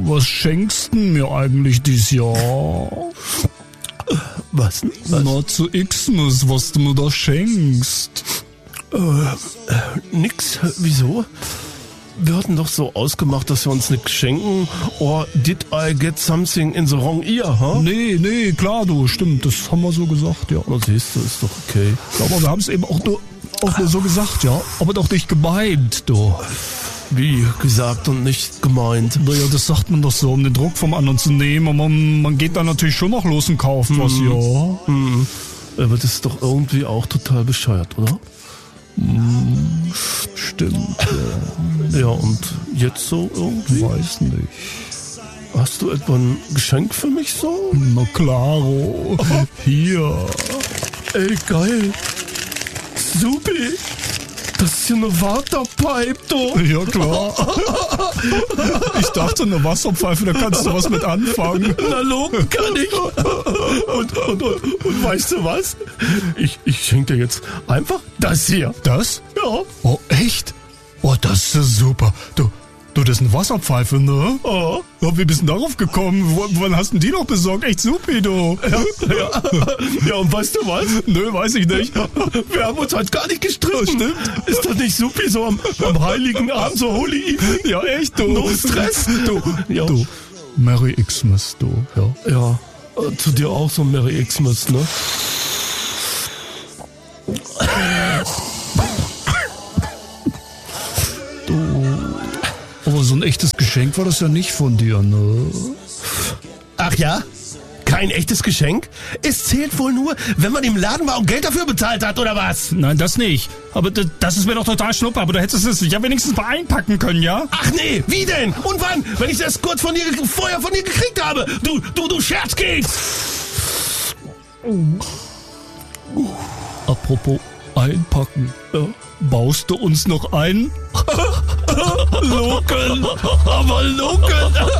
was schenkst du mir eigentlich dieses Jahr? Was? Na, zu Xmas, was du mir da schenkst. Nix. Wieso? Wir hatten doch so ausgemacht, dass wir uns nichts schenken. Or did I get something in the wrong ear, huh? Nee, klar, du, stimmt, das haben wir so gesagt, ja. Na siehst du, ist doch okay. Aber wir haben es eben auch nur so gesagt, ja. Aber doch nicht gemeint, du. Wie gesagt und nicht gemeint. Naja, das sagt man doch so, um den Druck vom anderen zu nehmen. Aber man geht dann natürlich schon noch los und kauft was, ja. Aber das ist doch irgendwie auch total bescheuert, oder? Stimmt, Ja, und jetzt so irgendwie? weiß nicht. Hast du etwa ein Geschenk für mich so? Na klaro, hier. Ey, geil. Supi. Das ist ja eine Waterpipe, du. Ja, klar. Ich dachte, eine Wasserpfeife, da kannst du was mit anfangen. Na, logen kann ich. Und weißt du was? Ich schenke dir jetzt einfach das hier. Das? Ja. Oh, echt? Oh, das ist ja super. Du, das ist eine Wasserpfeife, ne? Oh. Ja, wie bist du denn darauf gekommen? Wann hast du denn die noch besorgt? Echt supi, du. Ja, und weißt du was? Nö, weiß ich nicht. Wir haben uns heute gar nicht gestritten. Stimmt. Ist das nicht supi, so am Heiligen Abend, so Holy Evening? Ja, echt, du. No Stress. Du, Ja. du. Merry Xmas, du. Ja. Ja, zu dir auch so Merry Xmas, ne? Aber so ein echtes Geschenk war das ja nicht von dir, ne? Ach ja? Kein echtes Geschenk? Es zählt wohl nur, wenn man im Laden war und Geld dafür bezahlt hat, oder was? Nein, das nicht. Aber das ist mir doch total schnuppe. Aber du hättest es ja wenigstens mal einpacken können, ja? Ach nee, wie denn? Und wann? Wenn ich das kurz vorher von dir gekriegt habe. Du Scherzkeks! Apropos einpacken. Ja. Baust du uns noch ein? Loken! Aber Loken!